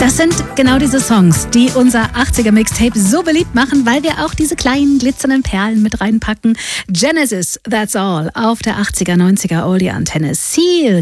Das sind genau diese Songs, die unser 80er-Mixtape so beliebt machen, weil wir auch diese kleinen glitzernden Perlen mit reinpacken. Genesis, That's All, auf der 80er-90er Oldie-Antenne. Seal